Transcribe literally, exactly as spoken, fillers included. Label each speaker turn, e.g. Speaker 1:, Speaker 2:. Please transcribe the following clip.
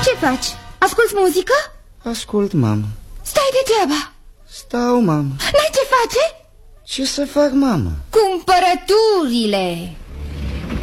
Speaker 1: Ce faci? Asculți muzică?
Speaker 2: Ascult, mamă.
Speaker 1: Stai degeaba.
Speaker 2: Stau, mamă.
Speaker 1: N-ai ce face?
Speaker 2: Ce să fac, mamă?
Speaker 1: Cumpărăturile.